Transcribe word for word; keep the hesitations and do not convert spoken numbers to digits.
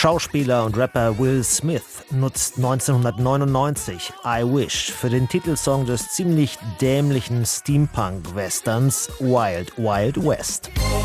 Schauspieler und Rapper Will Smith nutzt neunzehnhundertneunundneunzig I Wish für den Titelsong des ziemlich dämlichen Steampunk-Westerns Wild Wild West.